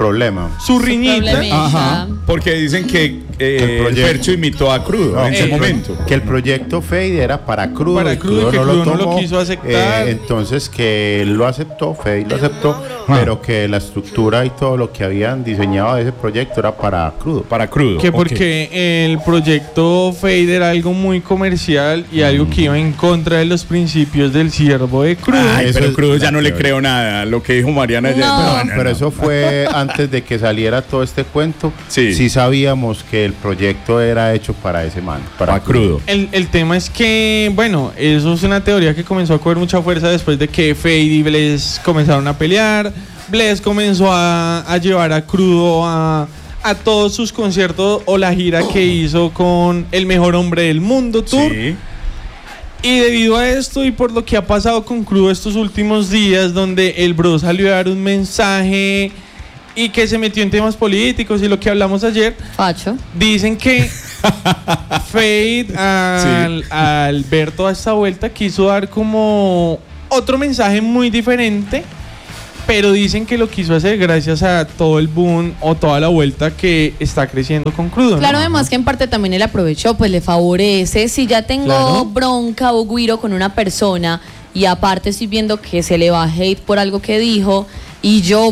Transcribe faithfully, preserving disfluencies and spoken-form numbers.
problema. Su riñita. Ajá. Porque dicen que eh, el Fercho imitó a Crudo no, en ese momento. Que el proyecto Fade era para Crudo. Para y Crudo, que no, Crudo lo tomó, no lo quiso aceptar. Eh, entonces que él lo aceptó, Fade lo aceptó, ah. pero que la estructura y todo lo que habían diseñado de ese proyecto era para Crudo. Para Crudo. Que porque okay. el proyecto Fade era algo muy comercial y algo que iba en contra de los principios del siervo de Crudo. Ay, eso pero es Crudo ya no le creo nada, lo que dijo Mariana ayer. No. No, no, pero no. eso fue antes de que saliera todo este cuento. Sí. Sí sabíamos que el proyecto era hecho para ese man, para, para Crudo. El, el tema es que, bueno, eso es una teoría que comenzó a coger mucha fuerza después de que Fade y Bless comenzaron a pelear. Bless comenzó a, a llevar a Crudo a, a todos sus conciertos o la gira que hizo con El Mejor Hombre del Mundo Tour. Sí. Y debido a esto y por lo que ha pasado con Crudo estos últimos días, donde el bro salió a dar un mensaje y que se metió en temas políticos y lo que hablamos ayer, Pacho. Dicen que Fade al, sí. al ver toda esta vuelta quiso dar como otro mensaje muy diferente, pero dicen que lo quiso hacer gracias a todo el boom o toda la vuelta que está creciendo con Crudo. Claro, ¿no? además que en parte también él aprovechó, pues le favorece. Si ya tengo Claro. bronca o guiro con una persona y aparte estoy viendo que se le va hate por algo que dijo y yo